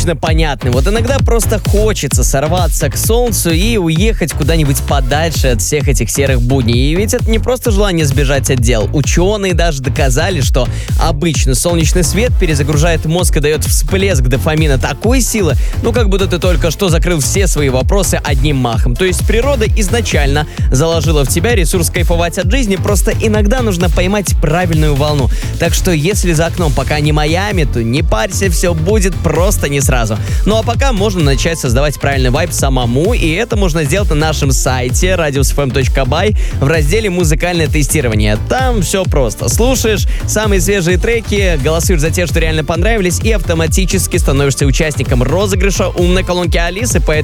понятны. Вот иногда просто хочется сорваться к солнцу и уехать куда-нибудь подальше от всех этих серых будней. И ведь это не просто желание сбежать от дел. Ученые даже доказали, что обычный солнечный свет перезагружает мозг и дает всплеск дофамина такой силы, как будто ты только что закрыл все свои вопросы одним махом. То есть природа изначально заложила в тебя ресурс кайфовать от жизни, просто иногда нужно поймать правильную волну. Так что если за окном пока не Майами, то не парься, все будет просто не сразу. Ну а пока можно начать создавать правильный вайб самому, и это можно сделать на нашем сайте radiusfm.by в разделе «Музыкальное тестирование». Там все просто. Слушаешь самые свежие треки, голосуешь за те, что реально понравились, и автоматически становишься участником розыгрыша умной колонки Алисы.